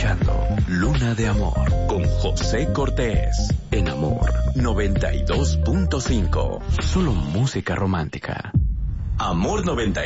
escuchando Luna de Amor con José Cortés en Amor 92.5. Solo música romántica. Amor 92.